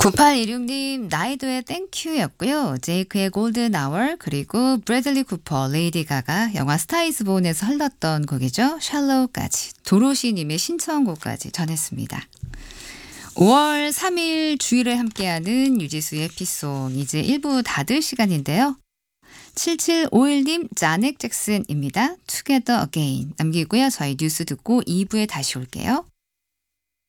9816님 나이도의 땡큐였고요. 제이크의 골든 아워 그리고 브래들리 쿠퍼, 레이디 가가 영화 스타이즈 본에서 흘렀던 곡이죠. 샬로우까지 도로시님의 신청곡까지 전했습니다. 5월 3일 주일에 함께하는 유지수의 피송 이제 1부 닫을 시간인데요. 7751님 자넥 잭슨입니다. Together Again 남기고요. 저희 뉴스 듣고 2부에 다시 올게요.